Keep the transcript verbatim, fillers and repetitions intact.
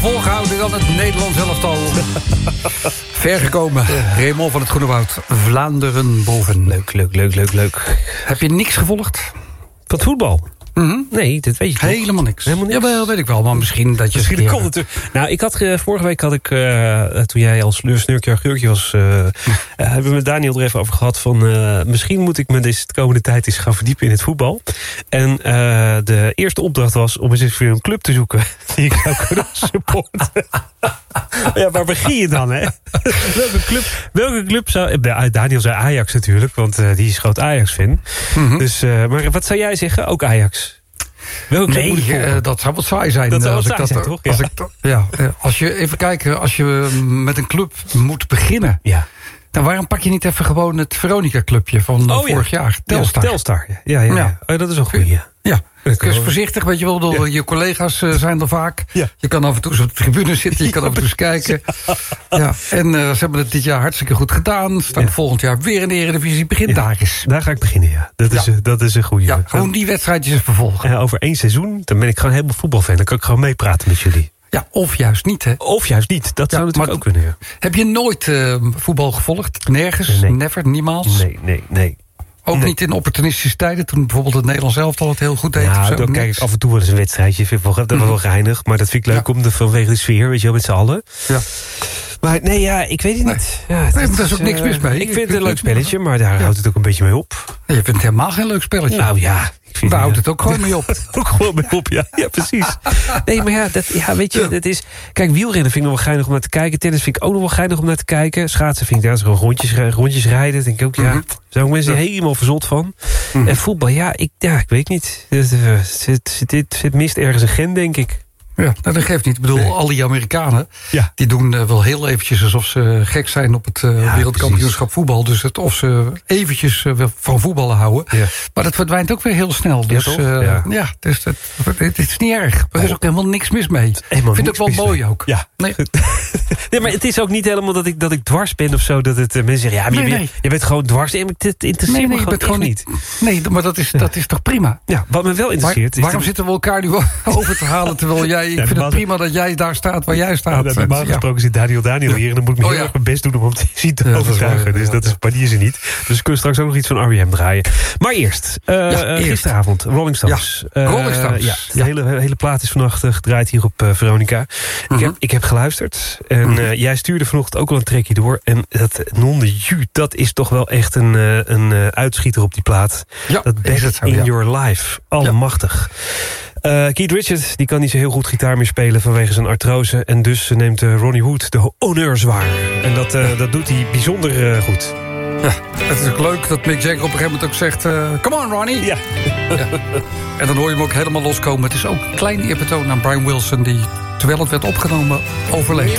Volgehouden dan het Nederlands elftal. Ver gekomen. Raymond van het Groene Woud. Vlaanderen boven. Leuk, leuk, leuk, leuk, leuk. Heb je niks gevolgd? Wat voetbal? Mm-hmm. Nee, dat weet je toch? Helemaal niks. Helemaal niks. Jawel, weet ik wel, maar misschien dat je... Misschien kon het er. Nou, ik had uh, vorige week had ik, uh, toen jij als snurkje Geurtje was, uh, uh, hebben we met Daniel er even over gehad van uh, misschien moet ik me deze de komende tijd eens gaan verdiepen in het voetbal. En uh, de eerste opdracht was om eens weer een club te zoeken die ik zou kunnen supporten. Ja, waar begin je dan, hè? welke, club, welke club zou... Daniel zei Ajax natuurlijk, want uh, die is groot Ajax-fan. Mm-hmm. Dus, uh, maar wat zou jij zeggen? Ook Ajax? Welke nee, uh, dat zou wat saai zijn. Dat zou als wat ik saai dat, zijn, toch? Als, Ja. ik dat, ja, als je even kijken, als je met een club moet beginnen... Ja. Dan waarom pak je niet even gewoon het Veronica-clubje van oh, vorig ja. jaar? Telstar. Ja, Telstar, ja. ja, ja, ja. Oh, dat is een goeie. Ja, dus voorzichtig, weet je wel. Door, ja. Je collega's uh, zijn er vaak. Ja. Je kan af en toe op de tribune zitten, je kan af en toe eens kijken. Ja. Ja. En uh, ze hebben het dit jaar hartstikke goed gedaan. Staan ja. volgend jaar weer in de Eredivisie. Begin ja. daar eens. Daar ga ik beginnen, ja. Dat is, ja. dat is een goeie. Ja, gewoon die wedstrijdjes even volgen. Ja, over één seizoen, dan ben ik gewoon helemaal voetbalfan. Dan kan ik gewoon meepraten met jullie. Ja, of juist niet, hè? Of juist niet, dat ja, zou natuurlijk ook kunnen, ja. Heb je nooit uh, voetbal gevolgd? Nergens? Nee. Never? Niemals? Nee, nee, nee. Ook nee. niet in opportunistische tijden, toen bijvoorbeeld het Nederlands elftal het heel goed deed? Nou, of zo? dan kijk ik af en toe wel eens een wedstrijdje. Vind ik wel, dat mm-hmm. wel geinig, maar dat vind ik leuk ja. om de, vanwege de sfeer, weet je wel, met z'n allen. Ja. Maar nee, ja, ik weet het nee. niet. Ja, nee, daar is ook uh, niks mis mee. Ik vind het een leuk spelletje, maar daar ja. houdt het ook een beetje mee op. Nee, je vindt het helemaal geen leuk spelletje. Nou ja... Daar houdt het ook gewoon mee op. ook gewoon mee op, ja. Ja, precies. Nee, maar ja, dat, ja weet je, ja. dat is... Kijk, wielrennen vind ik nog wel geinig om naar te kijken. Tennis vind ik ook nog wel geinig om naar te kijken. Schaatsen vind ik daar gewoon rondjes, rondjes rijden. Denk ik ook, ja, mm-hmm. zijn ook mensen ja. helemaal verzot van. Mm-hmm. En voetbal, ja, ik, ja, ik weet niet. Het, het, het, het mist ergens een gen, denk ik. Ja, nou, dat geeft niet. Ik bedoel, nee. al die Amerikanen... Ja. die doen uh, wel heel eventjes alsof ze gek zijn op het uh, ja, wereldkampioenschap precies. voetbal. Dus het, of ze eventjes uh, van voetballen houden. Ja. Maar dat verdwijnt ook weer heel snel. Dus ja, uh, ja. ja dus dat, het is niet erg. Er is ook helemaal niks mis mee. Ik vind het ook wel mooi mee. ook. Ja. Nee. nee, maar het is ook niet helemaal dat ik, dat ik dwars ben of zo. Dat het uh, mensen zeggen, ja, maar nee, je, nee. je bent gewoon dwars. Het interesseert nee, nee, me gewoon, gewoon niet. Nee, maar dat is, dat is toch prima? Ja, wat me wel interesseert... Waar, waarom de... zitten we elkaar nu over te halen terwijl jij... Ik ja, vind het prima dat jij daar staat waar jij staat. Ja, normaal gesproken ja. zit Daniel Daniel hier... en dan moet ik me oh, heel ja. erg mijn best doen om hem te zien te ja, overtuigen. Dat dus ja, dat is, maar die is er niet. Dus we kunnen straks ook nog iets van R E M draaien. Maar eerst, uh, ja, eerst. gisteravond, Rolling Stones. Ja, uh, Rolling Stones. Ja, de ja. hele, hele plaat is vannacht uh, gedraaid hier op uh, Veronica. Mm-hmm. Ik, heb, ik heb geluisterd. En uh, mm-hmm. jij stuurde vanochtend ook al een trekje door. En dat Non de Ju, dat is toch wel echt een, uh, een uh, uitschieter op die plaat. Ja, dat Back zo, in ja. Your Life. Allemachtig. Ja. Uh, Keith Richards die kan niet zo heel goed gitaar meer spelen vanwege zijn artrose. En dus neemt uh, Ronnie Wood de honneurs waar. En dat, uh, dat doet hij bijzonder uh, goed. Ja, het is ook leuk dat Mick Jagger op een gegeven moment ook zegt... Uh, come on, Ronnie! Ja. ja. En dan hoor je hem ook helemaal loskomen. Het is ook een klein eerbetoon aan Brian Wilson... die, terwijl het werd opgenomen, overleed.